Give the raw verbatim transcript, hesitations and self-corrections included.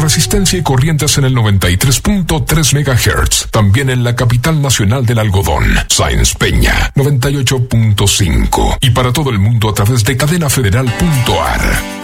resistencia y corrientes en el noventa y tres punto tres megahertz. También en la capital nacional del algodón, Sáenz Peña, noventa y ocho punto cinco. Y para todo el mundo a través de cadena federal punto a r.